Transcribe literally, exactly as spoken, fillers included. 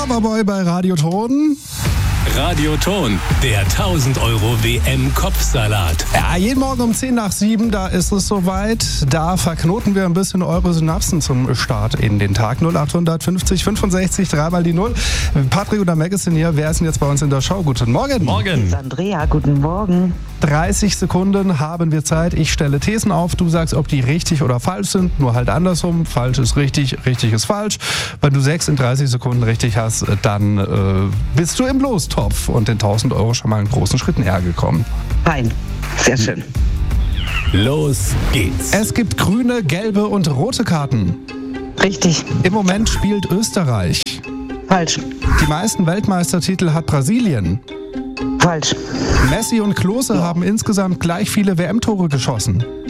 Loverboy bei Radioton. Radioton, der tausend Euro W M-Kopfsalat. Ja, jeden Morgen um zehn nach sieben, da ist es soweit. Da verknoten wir ein bisschen eure Synapsen zum Start in den Tag. null acht fünfzig fünfundsechzig, dreimal die null. Patrick oder Meg ist denn hier. Wer ist denn jetzt bei uns in der Show? Guten Morgen. Morgen. Andrea, guten Morgen. dreißig Sekunden haben wir Zeit. Ich stelle Thesen auf. Du sagst, ob die richtig oder falsch sind. Nur halt andersrum. Falsch ist richtig, richtig ist falsch. Wenn du sechs in dreißig Sekunden richtig hast, dann äh, bist du im Lostopf und den tausend Euro schon mal einen großen Schritt näher gekommen. Fein. Sehr schön. Los geht's. Es gibt grüne, gelbe und rote Karten. Richtig. Im Moment spielt Österreich. Falsch. Die meisten Weltmeistertitel hat Brasilien. Falsch. Messi und Klose haben insgesamt gleich viele W M-Tore geschossen.